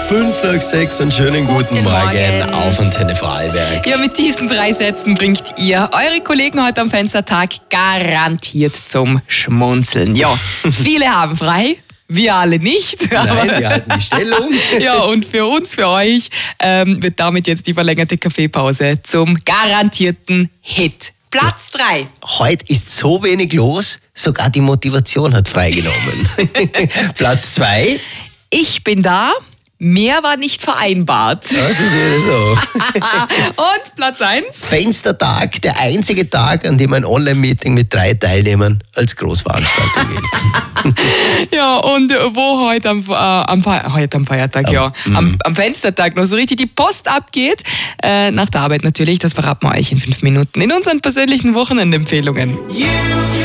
5:05, einen schönen guten Morgen auf Antenne Vorarlberg. Ja, mit diesen 3 Sätzen bringt ihr eure Kollegen heute am Fenstertag garantiert zum Schmunzeln. Ja, viele haben frei. Wir alle nicht. Nein, wir halten die Stellung. Ja, und für uns, für euch, wird damit jetzt die verlängerte Kaffeepause zum garantierten Hit. Platz 3. Heute ist so wenig los, sogar die Motivation hat freigenommen. Platz 2. Ich bin da. Mehr war nicht vereinbart. Das ist wieder so. Und Platz 1. Fenstertag, der einzige Tag, an dem ein Online-Meeting mit 3 Teilnehmern als Großveranstaltung gilt. Ja, und wo heute am Feiertag, am Fenstertag noch so richtig die Post abgeht, nach der Arbeit natürlich, das verraten wir euch in 5 Minuten in unseren persönlichen Wochenendempfehlungen.